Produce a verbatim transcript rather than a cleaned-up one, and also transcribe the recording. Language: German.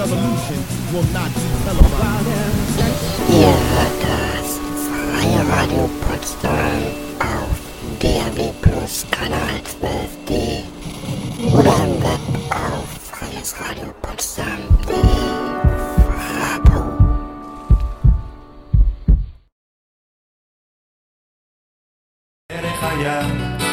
revolution will not be televised. Ihr hört das Freie Radio Potsdam auf D A B Plus Kanal zwölf D oder im Web auf freies radio potsdam punkt de. Frabo. חיה